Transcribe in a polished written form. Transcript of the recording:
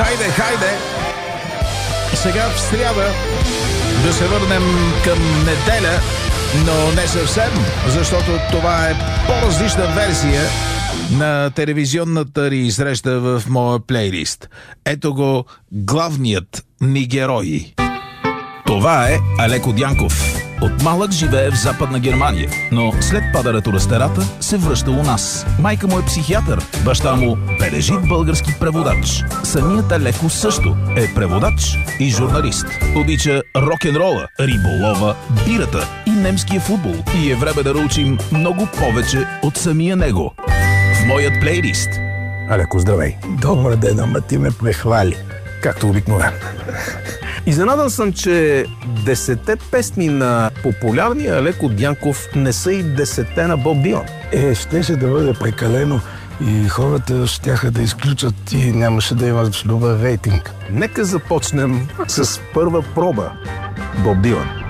Хайде, хайде! Сега в сряда да се върнем към неделя, но не съвсем, защото това е по-различна версия на телевизионната ни среща в моя плейлист. Ето го главният ни герой. Това е Алеко Дянков. От малък живее в Западна Германия, но след падането на стената се връща у нас. Майка му е психиатър, баща му бележит български преводач. Самият Алеко също е преводач и журналист. Обича рок-н-рола, риболова, бирата и немския футбол. И е време да научим много повече от самия него. В моят плейлист. Алеко, здравей. Добър ден, ама ти ме прехвали. Както обикновено. Изненадан съм, че 10 песни на популярния Алеко Дянков не са и 10 на Боб Дилан. Щеше да бъде прекалено и хората щяха да изключат и нямаше да има добър рейтинг. Нека започнем с първа проба. Боб Дилан.